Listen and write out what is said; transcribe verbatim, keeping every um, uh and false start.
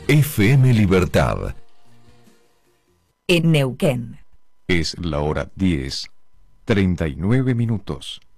F M Libertad. En Neuquén. Es la hora diez, treinta y nueve minutos.